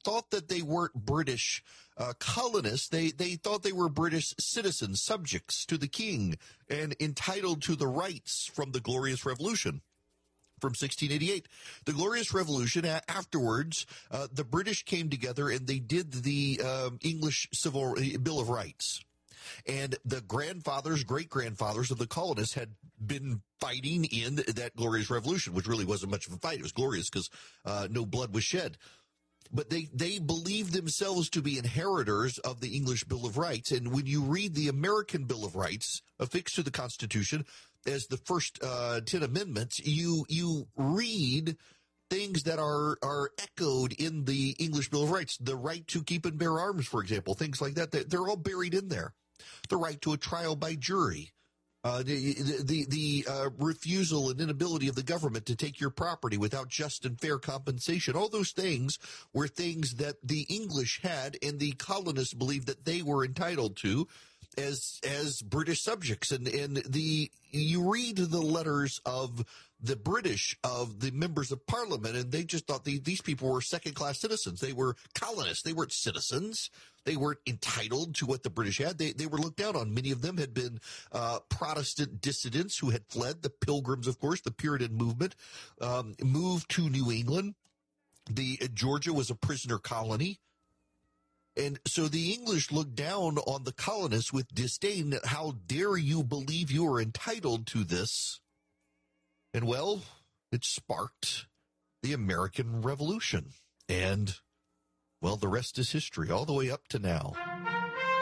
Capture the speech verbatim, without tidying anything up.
thought that they weren't British uh, colonists. They they thought they were British citizens, subjects to the king, and entitled to the rights from the Glorious Revolution from sixteen eighty-eight. The Glorious Revolution, afterwards, uh, the British came together and they did the um, English Civil Bill of Rights. And the grandfathers, great-grandfathers of the colonists had been fighting in that Glorious Revolution, which really wasn't much of a fight. It was glorious because uh, no blood was shed. But they, they believed themselves to be inheritors of the English Bill of Rights. And when you read the American Bill of Rights affixed to the Constitution as the first uh, ten amendments, you you read things that are are echoed in the English Bill of Rights. The right to keep and bear arms, for example, things like that. They're all buried in there. The right to a trial by jury. Uh, the the, the uh, refusal and inability of the government to take your property without just and fair compensation. All those things were things that the English had and the colonists believed that they were entitled to as as British subjects. And, and the you read the letters of the British, of the members of Parliament, and they just thought the, these people were second-class citizens. They were colonists. They weren't citizens. They weren't entitled to what the British had. They they were looked down on. Many of them had been uh, Protestant dissidents who had fled. The Pilgrims, of course, the Puritan movement, um, moved to New England. The uh, Georgia was a prisoner colony. And so the English looked down on the colonists with disdain. How dare you believe you are entitled to this? And, well, it sparked the American Revolution. And, well, the rest is history all the way up to now.